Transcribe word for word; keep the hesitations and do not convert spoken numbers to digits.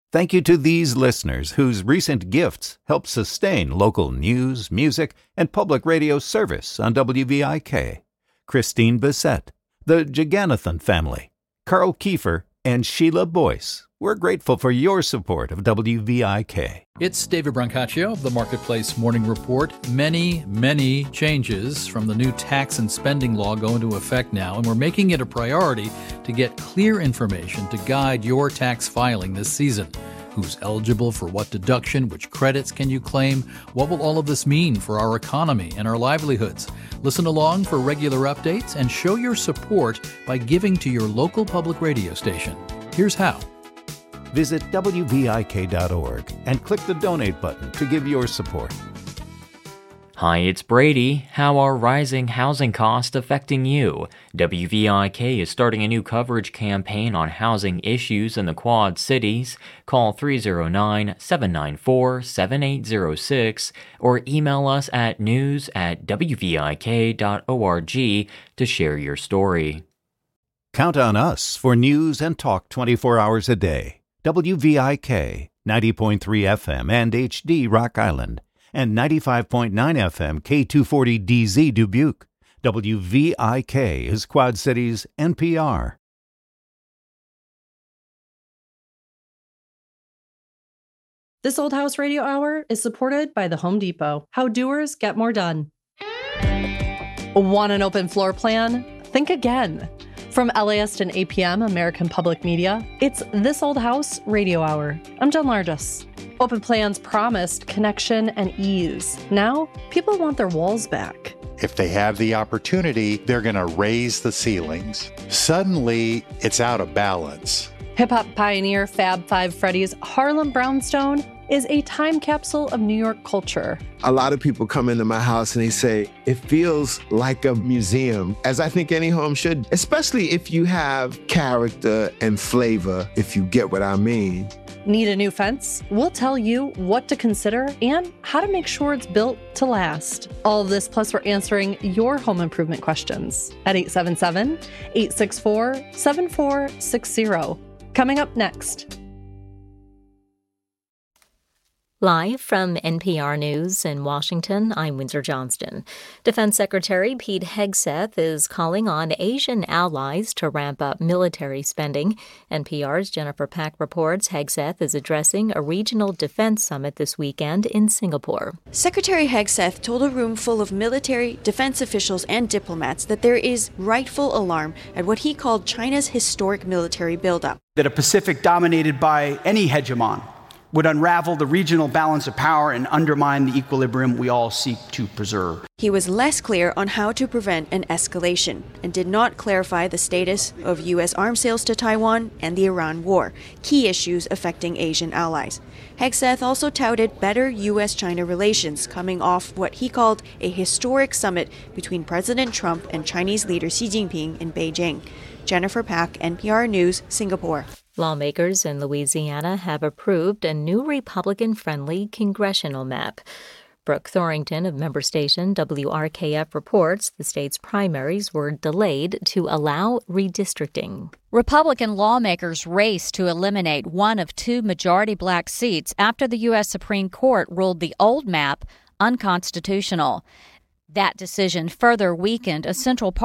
Thank you to these listeners whose recent gifts help sustain local news, music, and public radio service on W V I K. Christine Bissett, the Jagannathan family, Carl Kiefer, and Sheila Boyce. We're grateful for your support of W V I K. It's David Brancaccio of the Marketplace Morning Report. Many, many changes from the new tax and spending law go into effect now, and we're making it a priority to get clear information to guide your tax filing this season. Who's eligible for what deduction? Which credits can you claim? What will all of this mean for our economy and our livelihoods? Listen along for regular updates and show your support by giving to your local public radio station. Here's how. Visit W V I K dot org and click the donate button to give your support. Hi, it's Brady. How are rising housing costs affecting you? W V I K is starting a new coverage campaign on housing issues in the Quad Cities. Call three oh nine, seven nine four, seven eight oh six or email us at news at W V I K dot org to share your story. Count on us for news and talk twenty-four hours a day. W V I K, ninety point three F M and H D Rock Island, and ninety-five point nine F M K two forty D Z Dubuque. W V I K is Quad Cities N P R. This Old House Radio Hour is supported by the Home Depot. How doers get more done. Want an open floor plan? Think again. From L A ist and A P M, American Public Media, it's This Old House Radio Hour. I'm Jen Largis. Open plans promised connection and ease. Now, people want their walls back. If they have the opportunity, they're going to raise the ceilings. Suddenly, it's out of balance. Hip-hop pioneer Fab Five Freddy's Harlem Brownstone is a time capsule of New York culture. A lot of people come into my house and they say, it feels like a museum, as I think any home should, especially if you have character and flavor, if you get what I mean. Need a new fence? We'll tell you what to consider and how to make sure it's built to last. All of this, plus we're answering your home improvement questions at eight seven seven, eight six four, seven four six zero. Coming up next. Live from N P R News in Washington, I'm Windsor Johnston. Defense Secretary Pete Hegseth is calling on Asian allies to ramp up military spending. N P R's Jennifer Pack reports Hegseth is addressing a regional defense summit this weekend in Singapore. Secretary Hegseth told a room full of military, defense officials, and diplomats that there is rightful alarm at what he called China's historic military buildup. That a Pacific dominated by any hegemon would unravel the regional balance of power and undermine the equilibrium we all seek to preserve. He was less clear on how to prevent an escalation and did not clarify the status of U S arms sales to Taiwan and the Iran war, key issues affecting Asian allies. Hegseth also touted better U S China relations coming off what he called a historic summit between President Trump and Chinese leader Xi Jinping in Beijing. Jennifer Pack, N P R News, Singapore. Lawmakers in Louisiana have approved a new Republican-friendly congressional map. Brooke Thorington of member station W R K F reports the state's primaries were delayed to allow redistricting. Republican lawmakers raced to eliminate one of two majority black seats after the U S Supreme Court ruled the old map unconstitutional. That decision further weakened a central part